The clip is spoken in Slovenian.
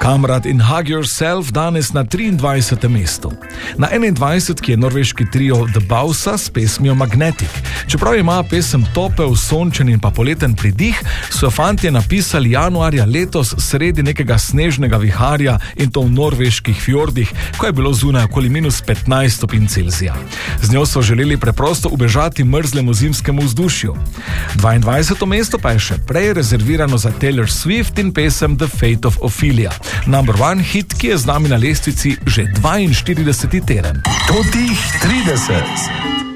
Kamrad in Hug Yourself danes na 23. mestu. Na 21. je norveški trio The Bausa s pesmijo Magnetic. Čeprav ima pesem topel, sončen in pa poleten pridih, so fantje napisali januarja letos sredi nekega snežnega viharja in to v norveških fjordih, ko je bilo zunaj okoli -15 stopinj Celzija. Z njo so želeli preprosto ubežati mrzlemu zimskemu vzdušju. 22. mesto pa je še prej rezervirano za Taylor Swift in pesem The Fate of Ophelia. Number one hit, ki je z nami na lestvici že 42. teden. Totih 30.